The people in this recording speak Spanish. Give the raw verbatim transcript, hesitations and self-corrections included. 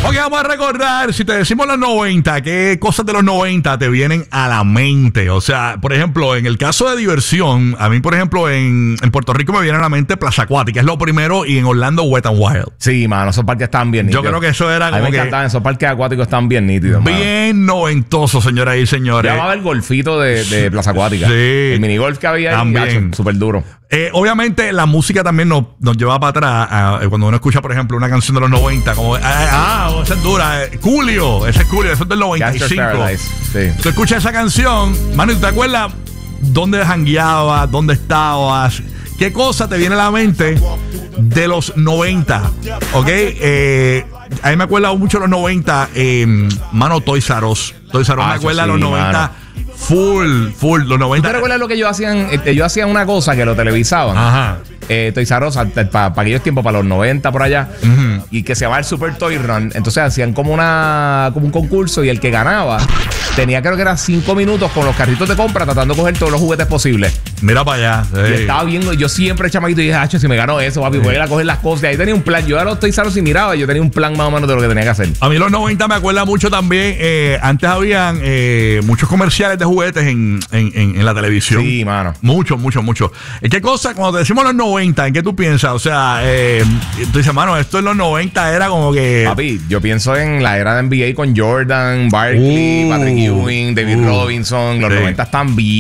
Ok, vamos a recordar, si te decimos los noventa, ¿qué cosas de los noventa te vienen a la mente? O sea, por ejemplo, en el caso de diversión, a mí, por ejemplo, en, en Puerto Rico me viene a la mente Plaza Acuática, es lo primero, y en Orlando Wet n Wild. Sí, mano, esos parques están bien nítidos. Yo creo que eso era como a mí me que encantaban, esos parques acuáticos están bien nítidos, bien mano. Noventosos, señoras y señores. Llamaba el golfito de, de Plaza Acuática. Sí. El minigolf que había ahí, súper duro. Eh, obviamente la música también nos, nos lleva para atrás a, a, cuando uno escucha, por ejemplo, una canción de los noventa, como, ah, ah esa es dura, eh, Julio, ese es Julio, eso es del noventa y cinco. Sí. Tú escuchas esa canción, mano, ¿y te acuerdas dónde jangueabas, dónde estabas? ¿Qué cosa te viene a la mente de los noventa? ¿Ok? Eh, a mí me acuerdo mucho de los noventa, eh, mano, Toys R Us. Toys R Us ah, me acuerda de sí, los noventa. Mano. Full, full, los noventa. ¿Tú te recuerdas lo que ellos hacían? Ellos hacían una cosa que lo televisaban. Ajá. Eh, Toys R Us, para pa aquellos tiempos, para los noventa por allá, uh-huh. Y que se llamaba el Super Toy Run. Entonces hacían como una como un concurso y el que ganaba tenía, creo que eran cinco minutos con los carritos de compra tratando de coger todos los juguetes posibles. Mira para allá. Sí. Y estaba viendo, yo siempre chamaquito y dije, hacho, si me ganó eso, papi, sí. Voy a ir a coger las cosas. Y ahí tenía un plan. Yo a los Toys R Us y miraba, yo tenía un plan más o menos de lo que tenía que hacer. A mí los noventa me acuerda mucho también. Eh, antes habían eh, muchos comerciales de juguetes en, en, en, en la televisión. Sí, mano. Mucho, mucho, mucho. ¿Qué cosa? Cuando te decimos los noventa, ¿en qué tú piensas? O sea, eh, tú dices, mano, esto en los noventa era como que... Papi, yo pienso en la era de N B A con Jordan, Barkley, uh, Patrick Ewing, David uh, Robinson. Los sí. noventa están bien.